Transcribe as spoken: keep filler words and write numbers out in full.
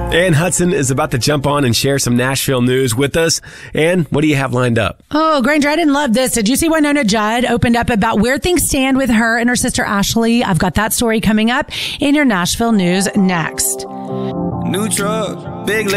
Ann Hudson is about to jump on and share some Nashville news with us. Ann, what do you have lined up? Oh, Granger, I didn't love this. Did you see Winona Judd opened up about where things stand with her and her sister Ashley? I've got that story coming up in your Nashville news next. New truck, big